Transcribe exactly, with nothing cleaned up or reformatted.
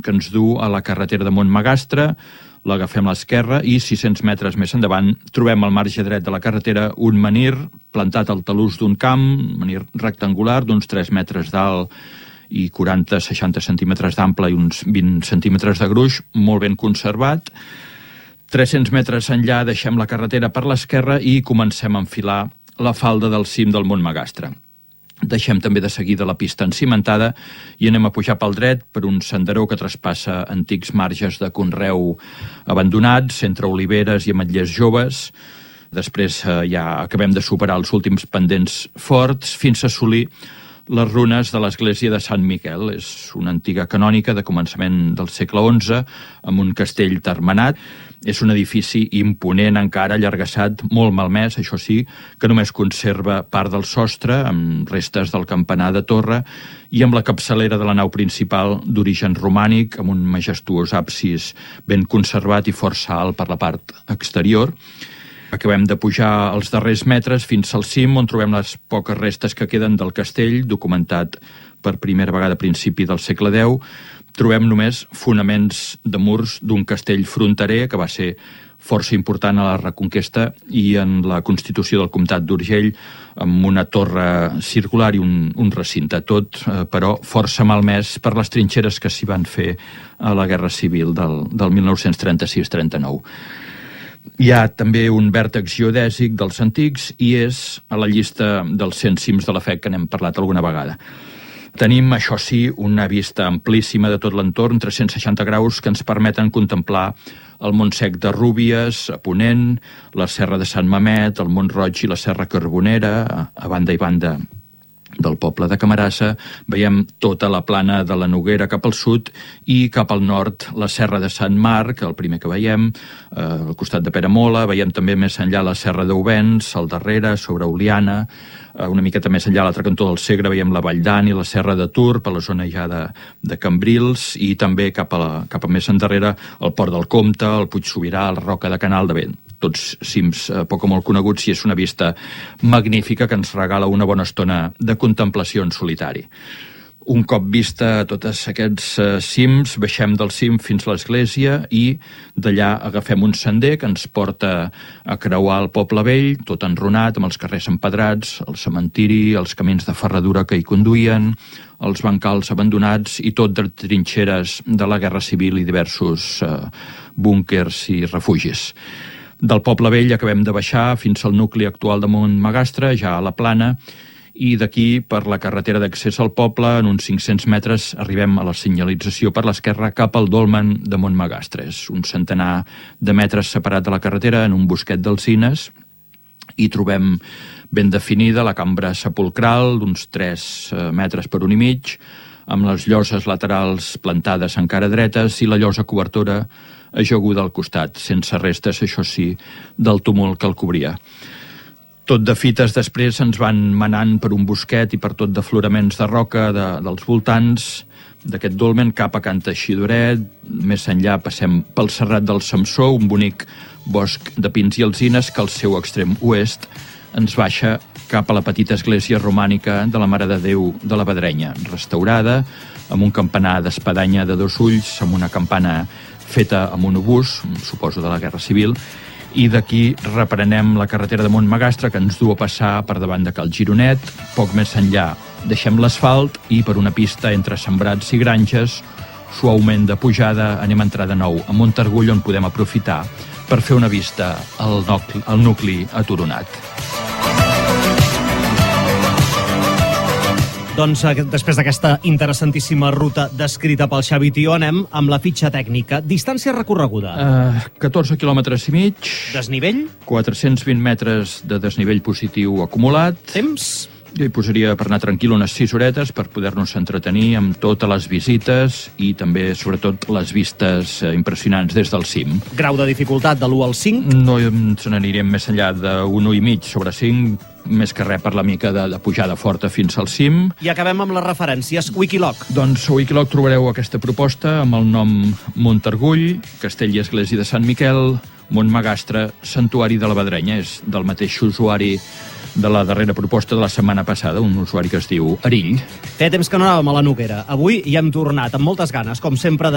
que ens du a la carretera de Montmagastre, l'agafem a l'esquerra i sis-cents metres més endavant trobem al marge dret de la carretera un menhir plantat al talús d'un camp, un menhir rectangular d'uns tres metres d'alt i quaranta a seixanta centímetres d'ample i uns vint centímetres de gruix, molt ben conservat. tres-cents metres enllà deixem la carretera per l'esquerra i comencem a enfilar la falda del cim del Montmagastre. Deixem també de seguida la pista encimentada i anem a pujar pel dret per un senderó que traspassa antics marges de conreu abandonats entre oliveres i ametllers joves. Després eh, ja acabem de superar els últims pendents forts fins a assolir les runes de l'església de Sant Miquel. És una antiga canònica de començament del segle onze amb un castell termenat. És un edifici imponent encara, allargassat, molt malmès, això sí, que només conserva part del sostre, amb restes del campanar de torre, i amb la capçalera de la nau principal d'origen romànic, amb un majestuós absis ben conservat i força alt per la part exterior. Acabem de pujar els darrers metres fins al cim, on trobem les poques restes que queden del castell, documentat per primera vegada a principi del segle deu. Trobem només fonaments de murs d'un castell fronterer que va ser força important a la Reconquesta i en la constitució del comtat d'Urgell, amb una torre circular i un, un recinte, tot, eh, però força malmès per les trinxeres que s'hi van fer a la Guerra Civil del, del mil nou-cents trenta-sis trenta-nou. Hi ha també un vèrtex geodèsic dels antics i és a la llista dels cent cims de la F E C que n'hem parlat alguna vegada. Tenim, això sí, una vista amplíssima de tot l'entorn, tres-cents seixanta graus, que ens permeten contemplar el Montsec de Rúbies, a ponent, la Serra de Sant Mamet, el Mont Roig i la Serra Carbonera, a banda i banda del poble de Camarasa. Veiem tota la plana de la Noguera cap al sud i cap al nord la Serra de Sant Marc, el primer que veiem, eh, al costat de Peramola. Veiem també més enllà la Serra d'Ouvens, al darrere, sobre Oliana. Eh, una miqueta més enllà, a l'altre cantó del Segre, veiem la Vall d'An i la Serra de Turp, a la zona ja de, de Cambrils, i també cap a, la, cap a més endarrere el Port del Comte, el Puig Sobirà, la Roca de Canal de Vent. Tots cims eh, poc o molt coneguts, i és una vista magnífica que ens regala una bona estona de contemplació en solitari. Un cop vista tots aquests eh, cims, baixem del cim fins a l'església i d'allà agafem un sender que ens porta a creuar el poble vell, tot enrunat, amb els carrers empedrats, el cementiri, els camins de ferradura que hi conduïen, els bancals abandonats i tot de trinxeres de la Guerra Civil i diversos eh, búnquers i refugis. Del poble vell acabem de baixar fins al nucli actual de Montmagastre, ja a la plana, i d'aquí, per la carretera d'accés al poble, en uns cinc-cents metres, arribem a la senyalització per l'esquerra cap al dolmen de Montmagastre. És un centenar de metres separat de la carretera, en un bosquet d'alzines, i trobem ben definida la cambra sepulcral d'uns tres metres per un i mig, amb les lloses laterals plantades encara dretes i la llosa cobertora ajaguda al costat, sense restes, això sí, del tumult que el cobria. Tot de fites després ens van manant per un bosquet i per tot d'afloraments de roca de, dels voltants d'aquest dolmen cap a Can Teixidoret. Més enllà passem pel Serrat del Samsó, un bonic bosc de pins i alzines que al seu extrem oest ens baixa cap a la petita església romànica de la Mare de Déu de la Badrenya, restaurada, amb un campanar d'espadanya de dos ulls, amb una campana feta amb un obús, suposo de la Guerra Civil, i d'aquí reprenem la carretera de Montmagastre que ens du a passar per davant de Cal Gironet. Poc més enllà deixem l'asfalt i per una pista entre sembrats i granges, suaument de pujada, anem a entrar de nou a Montargull, on podem aprofitar per fer una vista al nucli, al nucli aturonat. Doncs després d'aquesta interessantíssima ruta descrita pel Xavi Tió, anem amb la fitxa tècnica. Distància recorreguda. Uh, catorze quilòmetres i mig. Desnivell? quatre-cents vint metres de desnivell positiu acumulat. Temps? Jo hi posaria, per anar tranquil, unes sis horetes per poder-nos entretenir amb totes les visites i també, sobretot, les vistes impressionants des del cim. Grau de dificultat de l'u al cinc? No ens n'aniríem més enllà d'un u i mig sobre cinc, més que res per la mica de, de pujada forta fins al cim. I acabem amb les referències. Wikiloc. Doncs a Wikiloc trobareu aquesta proposta amb el nom Montargull, Castell i Església de Sant Miquel, Montmagastre, Santuari de la Badrenya. És del mateix usuari de la darrera proposta de la setmana passada, un usuari que es diu Arill. Feia temps que no anàvem a la Noguera. Avui hi hem tornat amb moltes ganes, com sempre, de